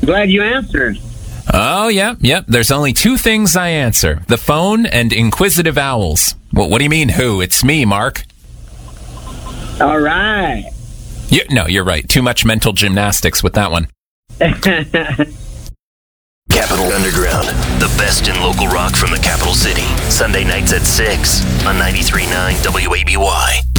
Glad you answered. Oh, yep. There's only two things I answer. The phone and inquisitive owls. What do you mean, who? It's me, Mark. All right. No, you're right. Too much mental gymnastics with that one. Capital Underground, the best in local rock from the capital city. Sunday nights at 6 on 93.9 WABY.